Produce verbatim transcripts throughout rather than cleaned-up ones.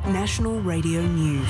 National Radio News.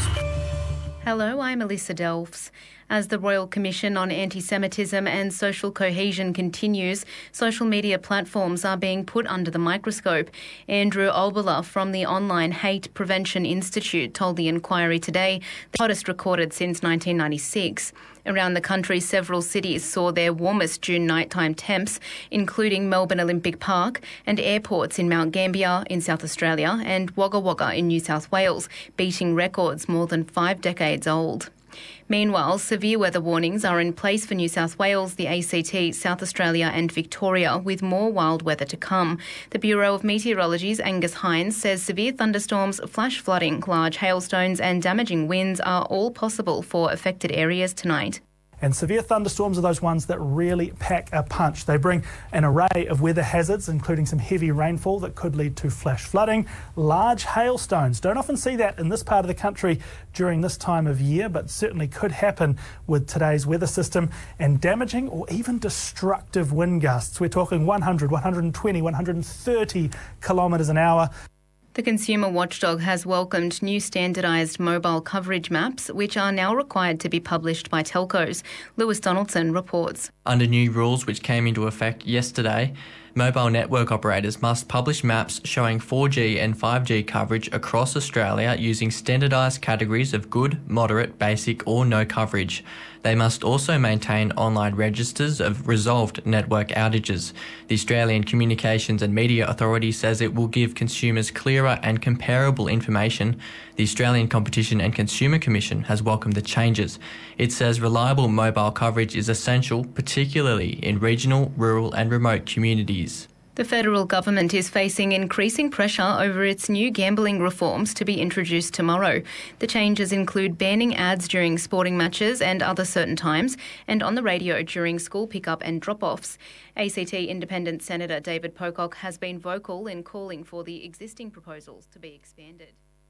Hello, I'm Alyssa Delfs. As the Royal Commission on Anti-Semitism and Social Cohesion continues, social media platforms are being put under the microscope. Andrew Olbala from the Online Hate Prevention Institute told the inquiry today, the hottest recorded since nineteen ninety-six. Around the country, several cities saw their warmest June nighttime temps, including Melbourne Olympic Park and airports in Mount Gambier in South Australia and Wagga Wagga in New South Wales, beating records more than five decades old. Meanwhile, severe weather warnings are in place for New South Wales, the A C T, South Australia and Victoria, with more wild weather to come. The Bureau of Meteorology's Angus Hines says severe thunderstorms, flash flooding, large hailstones and damaging winds are all possible for affected areas tonight. And severe thunderstorms are those ones that really pack a punch. They bring an array of weather hazards, including some heavy rainfall that could lead to flash flooding, large hailstones. Don't often see that in this part of the country during this time of year, but certainly could happen with today's weather system, and damaging or even destructive wind gusts. We're talking one hundred, one hundred twenty, one hundred thirty kilometres an hour. The Consumer Watchdog has welcomed new standardised mobile coverage maps, which are now required to be published by telcos. Lewis Donaldson reports. Under new rules which came into effect yesterday, mobile network operators must publish maps showing four G and five G coverage across Australia using standardised categories of good, moderate, basic or no coverage. They must also maintain online registers of resolved network outages. The Australian Communications and Media Authority says it will give consumers clearer and comparable information. The Australian Competition and Consumer Commission has welcomed the changes. It says reliable mobile coverage is essential, particularly in regional, rural and remote communities. The federal government is facing increasing pressure over its new gambling reforms to be introduced tomorrow. The changes include banning ads during sporting matches and other certain times, and on the radio during school pickup and drop-offs. A C T Independent Senator David Pocock has been vocal in calling for the existing proposals to be expanded.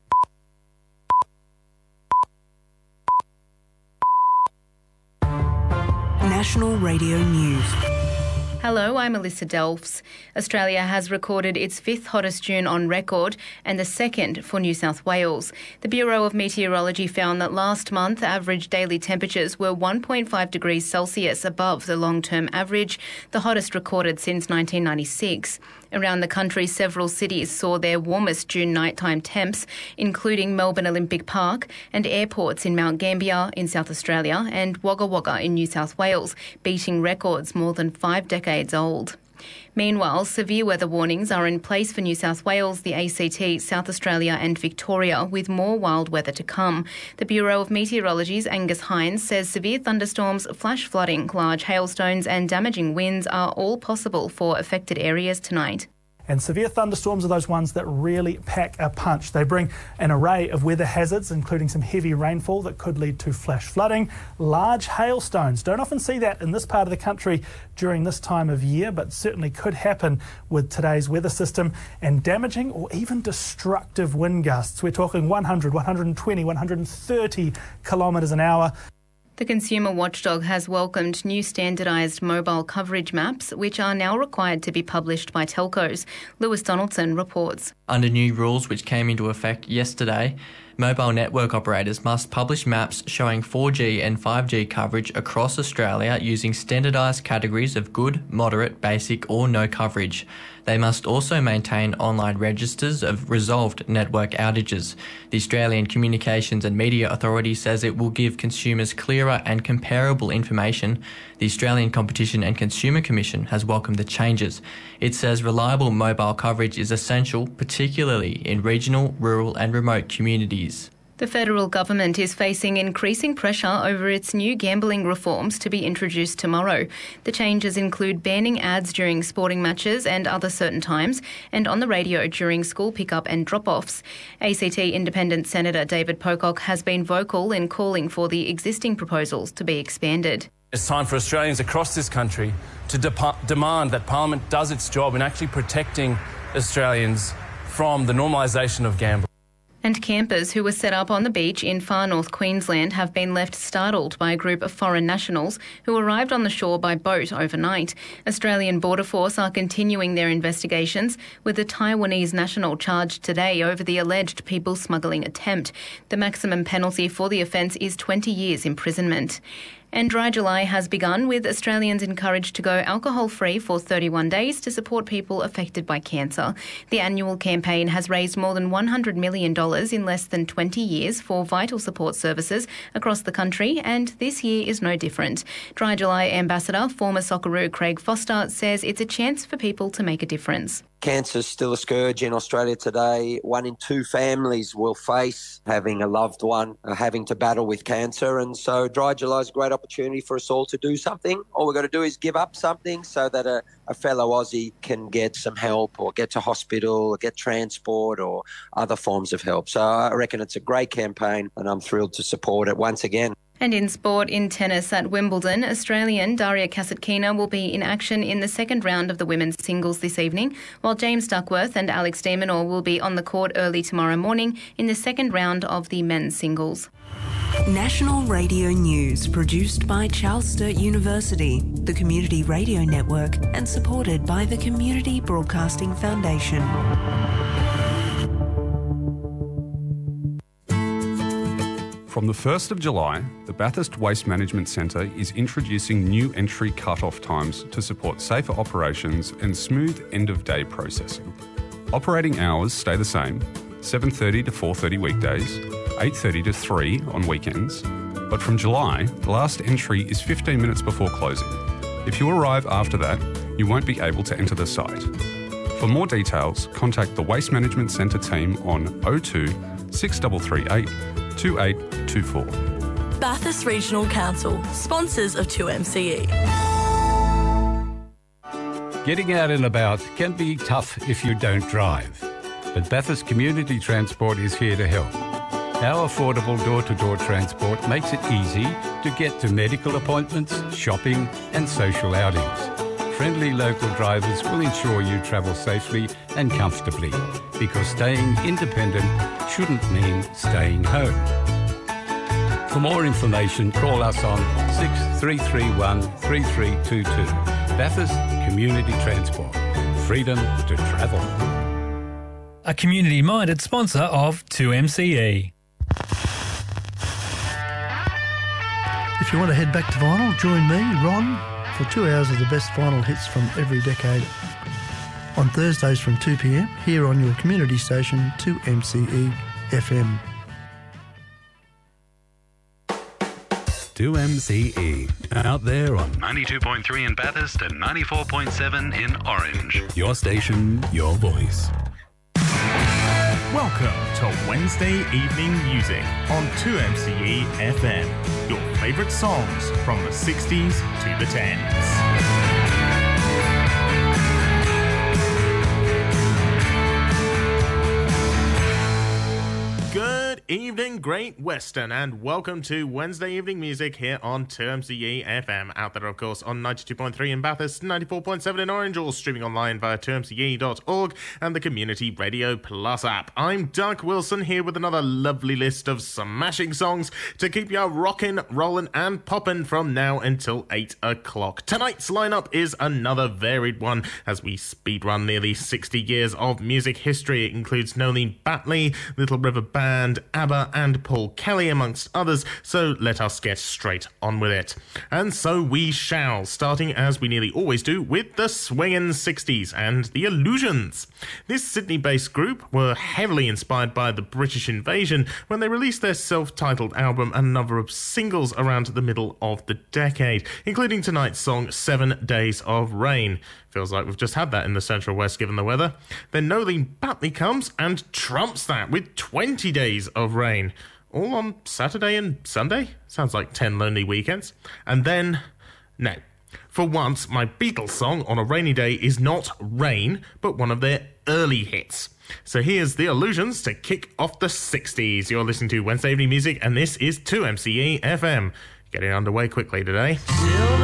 National Radio News. Hello, I'm Alyssa Delfs. Australia has recorded its fifth hottest June on record and the second for New South Wales. The Bureau of Meteorology found that last month average daily temperatures were one point five degrees Celsius above the long-term average, the hottest recorded since nineteen ninety-six. Around the country, several cities saw their warmest June nighttime temps, including Melbourne Olympic Park and airports in Mount Gambier in South Australia and Wagga Wagga in New South Wales, beating records more than five decades old. Meanwhile, severe weather warnings are in place for New South Wales, the A C T, South Australia and Victoria, with more wild weather to come. The Bureau of Meteorology's Angus Hines says severe thunderstorms, flash flooding, large hailstones and damaging winds are all possible for affected areas tonight. And severe thunderstorms are those ones that really pack a punch. They bring an array of weather hazards, including some heavy rainfall that could lead to flash flooding, large hailstones. Don't often see that in this part of the country during this time of year, but certainly could happen with today's weather system, and damaging or even destructive wind gusts. We're talking one hundred, one hundred twenty, one hundred thirty kilometres an hour. The Consumer Watchdog has welcomed new standardised mobile coverage maps, which are now required to be published by telcos. Lewis Donaldson reports. Under new rules which came into effect yesterday, mobile network operators must publish maps showing four G and five G coverage across Australia using standardised categories of good, moderate, basic or no coverage. They must also maintain online registers of resolved network outages. The Australian Communications and Media Authority says it will give consumers clearer and comparable information. The Australian Competition and Consumer Commission has welcomed the changes. It says reliable mobile coverage is essential, particularly in regional, rural and remote communities. The federal government is facing increasing pressure over its new gambling reforms to be introduced tomorrow. The changes include banning ads during sporting matches and other certain times, and on the radio during school pickup and drop-offs. A C T Independent Senator David Pocock has been vocal in calling for the existing proposals to be expanded. It's time for Australians across this country to de- demand that Parliament does its job in actually protecting Australians from the normalisation of gambling. And campers who were set up on the beach in far north Queensland have been left startled by a group of foreign nationals who arrived on the shore by boat overnight. Australian Border Force are continuing their investigations, with a Taiwanese national charged today over the alleged people smuggling attempt. The maximum penalty for the offence is twenty years imprisonment. And Dry July has begun, with Australians encouraged to go alcohol-free for thirty-one days to support people affected by cancer. The annual campaign has raised more than one hundred million dollars in less than twenty years for vital support services across the country, and this year is no different. Dry July Ambassador, former Socceroo Craig Foster, says it's a chance for people to make a difference. Cancer is still a scourge in Australia today. One in two families will face having a loved one uh, having to battle with cancer. And so Dry July is a great opportunity for us all to do something. All we've got to do is give up something so that a, a fellow Aussie can get some help or get to hospital or get transport or other forms of help. So I reckon it's a great campaign and I'm thrilled to support it once again. And in sport, in tennis at Wimbledon, Australian Daria Kasatkina will be in action in the second round of the women's singles this evening, while James Duckworth and Alex de Minaur will be on the court early tomorrow morning in the second round of the men's singles. National Radio News, produced by Charles Sturt University, the Community Radio Network, and supported by the Community Broadcasting Foundation. From the first of July, the Bathurst Waste Management Centre is introducing new entry cut-off times to support safer operations and smooth end-of-day processing. Operating hours stay the same, seven thirty to four thirty weekdays, eight thirty to three on weekends, but from July, the last entry is fifteen minutes before closing. If you arrive after that, you won't be able to enter the site. For more details, contact the Waste Management Centre team on oh two, six three three eight, two eight two four. Bathurst Regional Council, sponsors of two M C E. Getting out and about can be tough if you don't drive, but Bathurst Community Transport is here to help. Our affordable door-to-door transport makes it easy to get to medical appointments, shopping and social outings. Friendly local drivers will ensure you travel safely and comfortably, because staying independent shouldn't mean staying home. For more information, call us on six three three one, three three two two. Bathurst Community Transport. Freedom to travel. A community-minded sponsor of two M C E. If you want to head back to vinyl, join me, Ron, for two hours of the best vinyl hits from every decade on Thursdays from two p m here on your community station two M C E F M. two M C E, out there on ninety-two point three in Bathurst and ninety-four point seven in Orange. Your station, your voice. Welcome to Wednesday Evening Music on two M C E F M. Your favourite songs from the sixties to the tens. Good evening, Great Western, and welcome to Wednesday Evening Music here on two M C E F M. Out there, of course, on ninety-two point three in Bathurst, ninety-four point seven in Orange, or streaming online via two M C E dot org and the Community Radio Plus app. I'm Doug Wilson, here with another lovely list of smashing songs to keep you rockin', rollin' and poppin' from now until eight o'clock. Tonight's lineup is another varied one as we speedrun nearly sixty years of music history. It includes Nolene Batley, Little River Band, ABBA and Paul Kelly, amongst others, so let us get straight on with it. And so we shall, starting as we nearly always do with the Swingin' sixties and the Illusions. This Sydney-based group were heavily inspired by the British invasion when they released their self-titled album and a number of singles around the middle of the decade, including tonight's song Seven Days of Rain. Feels like we've just had that in the Central West given the weather. Then Nolene Batley comes and trumps that with twenty days of rain. All on Saturday and Sunday? Sounds like ten lonely weekends. And then, no. For once, my Beatles song on a rainy day is not Rain, but one of their early hits. So here's the Illusions to kick off the sixties. You're listening to Wednesday Evening Music, and this is two M C E F M. Getting underway quickly today.